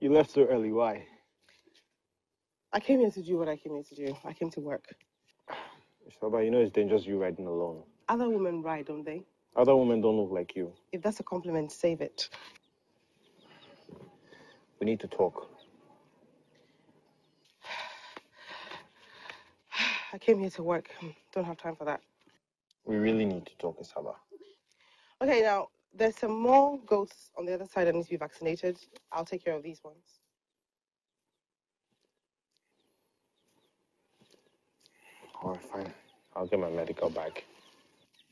You left so early. Why? I came here to do what I came here to do. I came to work. Shaba, you know it's dangerous you riding alone. Other women ride, don't they? Other women don't look like you. If that's a compliment, save it. We need to talk. I came here to work. Don't have time for that. We really need to talk, Isaba. Okay, now, there's some more goats on the other side that need to be vaccinated. I'll take care of these ones. All right, fine. I'll get my medical bag.